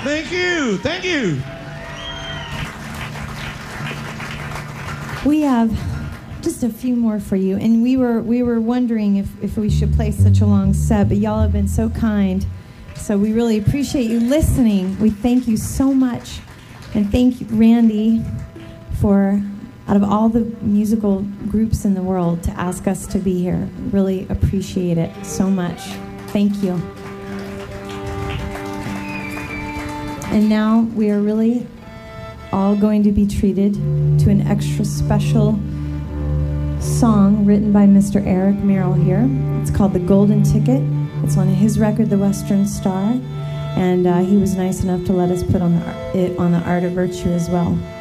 Thank you. Thank you. We have just a few more for you, and we were wondering if we should play such a long set, but y'all have been so kind, so we really appreciate you listening. We thank you so much, and thank you, Randy, for, out of all the musical groups in the world, to ask us to be here. Really appreciate it so much. Thank you. And now we are really all going to be treated to an extra special song written by Mr. Eric Merrill here. It's called The Golden Ticket. It's on his record, The Western Star, and he was nice enough to let us put it on the Art of Virtue as well.